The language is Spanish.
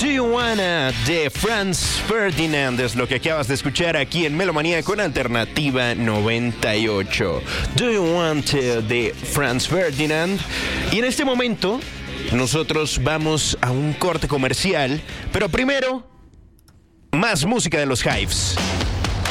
Do You Wanna de Franz Ferdinand es lo que acabas de escuchar aquí en Melomanía con Alternativa 98. Do You Want de Franz Ferdinand. Y en este momento nosotros vamos a un corte comercial, pero primero más música de los Hives.